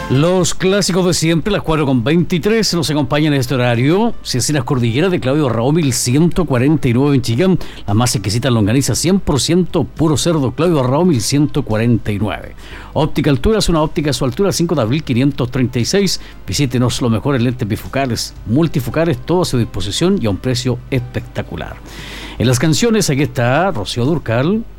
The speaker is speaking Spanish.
Los clásicos de siempre, las 4:23, nos acompañan en este horario. Cecinas Cordillera de Claudio Raúl, 1149 en Chillán. La más exquisita longaniza 100% puro cerdo, Claudio Raúl, 1149. Óptica Alturas, una óptica a su altura, 5 de abril 536. Visítenos los mejores lentes bifocales, multifocales, todo a su disposición y a un precio espectacular. En las canciones, aquí está Rocío Dúrcal,